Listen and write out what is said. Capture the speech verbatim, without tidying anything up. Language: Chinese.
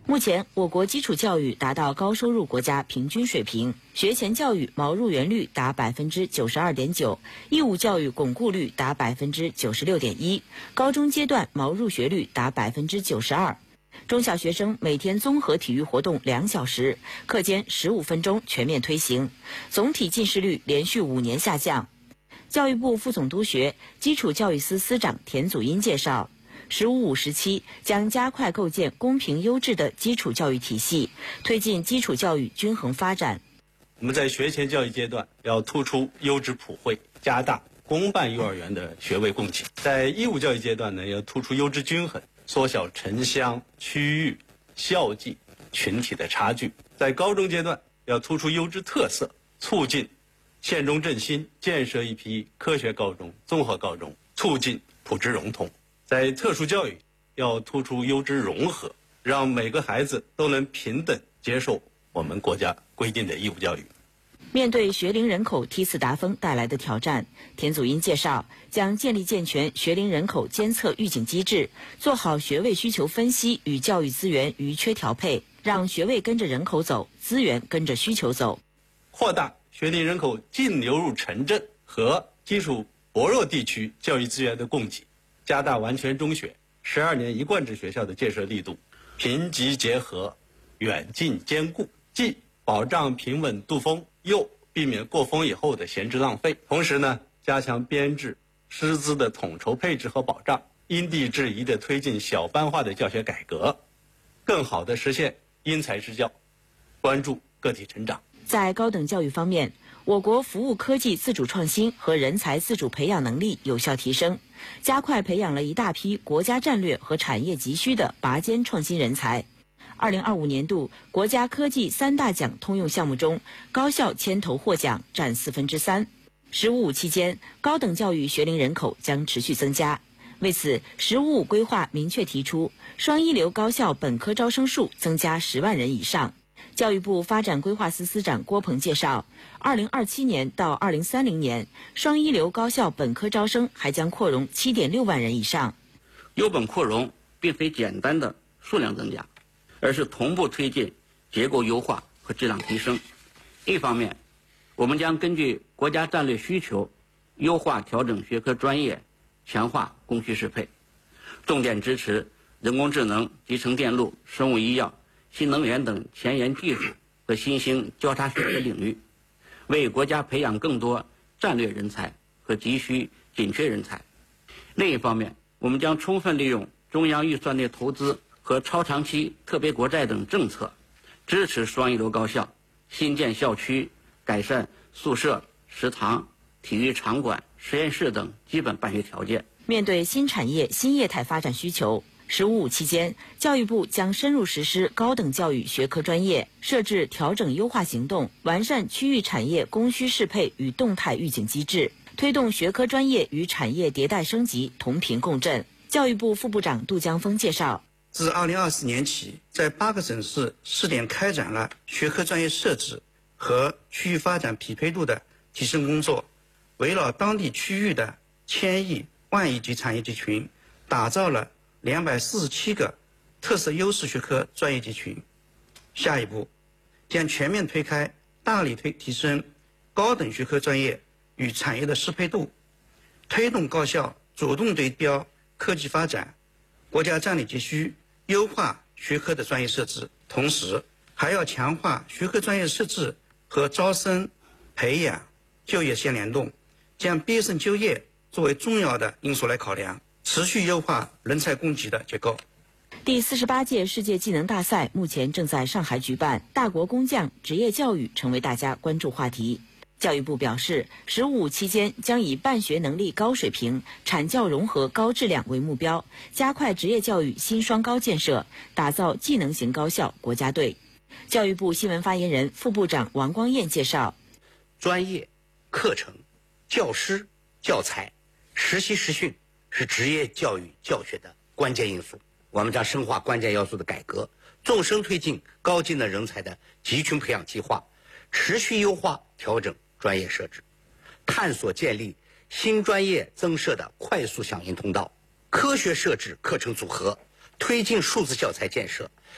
目前，我国基础教育达到高收入国家平均水平，学前教育毛入园率达百分之九十二点九，义务教育巩固率达百分之九十六点一，高中阶段毛入学率达百分之九十二。中小学生每天综合体育活动两小时，课间十五分钟全面推行，总体近视率连续五年下降。教育部副总督学、基础教育司司长田祖荫介绍，十五五时期将加快构建公平优质的基础教育体系，推进基础教育均衡发展。 我们在学前教育阶段要突出优质普惠，加大公办幼儿园的学位供给；在义务教育阶段呢，要突出优质均衡，缩小城乡、区域、校际、群体的差距；在高中阶段要突出优质特色，促进县中振兴，建设一批科学高中、综合高中，促进普智融通。在特殊教育要突出优质融合，让每个孩子都能平等接受我们国家规定的义务教育。 面对学龄人口梯次达峰带来的挑战，田祖荫介绍，将建立健全学龄人口监测预警机制，做好学位需求分析与教育资源余缺调配，让学位跟着人口走，资源跟着需求走。 扩大学龄人口净流入城镇和基础薄弱地区教育资源的供给，加大完全中学、十二年一贯制学校的建设力度，平级结合，远近兼顾，既保障平稳度峰，又避免过峰以后的闲置浪费。同时呢，加强编制、师资的统筹配置和保障，因地制宜地推进小班化的教学改革，更好地实现因材施教，关注个体成长。 在高等教育方面，我国服务科技自主创新和人才自主培养能力有效提升，加快培养了一大批国家战略和产业急需的拔尖创新人才。二零二五年度国家科技三大奖通用项目中，高校牵头获奖占四分之三。十五五期间，高等教育学龄人口将持续增加。为此，十五五规划明确提出，双一流高校本科招生数增加十万人以上。教育部发展规划司司长郭鹏介绍，二零二七年到二零三零年，双一流高校本科招生还将扩容七点六万人以上。 优本扩容并非简单的数量增加，而是同步推进结构优化和质量提升。一方面，我们将根据国家战略需求，优化调整学科专业，强化供需适配，重点支持人工智能、集成电路、生物医药、新能源等前沿技术和新兴交叉学科领域，为国家培养更多战略人才和急需紧缺人才。另一方面，我们将充分利用中央预算内投资和超长期特别国债等政策，支持双一流高校新建校区，改善宿舍、食堂、体育场馆、实验室等基本办学条件。 面对新产业新业态发展需求，十五五期间，教育部将深入实施高等教育学科专业设置调整优化行动，完善区域产业供需适配与动态预警机制，推动学科专业与产业迭代升级同频共振。教育部副部长杜江峰介绍， 自二零二四年起，在八个省市试点开展了学科专业设置和区域发展匹配度的提升工作，围绕当地区域的千亿、万亿级产业集群，打造了两百四十七个特色优势学科专业集群。下一步将全面推开，大力推提升高等学科专业与产业的适配度，推动高校主动对标科技发展、国家战略急需，优化学科的专业设置。同时，还要强化学科专业设置和招生、培养、就业相联动，将毕业生就业作为重要的因素来考量，持续优化人才供给的结构。 第四十八届世界技能大赛目前正在上海举办，大国工匠职业教育成为大家关注话题。教育部表示，十五五期间将以办学能力高水平、产教融合高质量为目标，加快职业教育新双高建设，打造技能型高校国家队。教育部新闻发言人、副部长王光彦介绍， 专业、课程、教师、教材、实习实训是职业教育教学的关键因素。我们将深化关键要素的改革，纵深推进高技能人才的集群培养计划，持续优化调整专业设置，探索建立新专业增设的快速响应通道，科学设置课程组合，推进数字教材建设，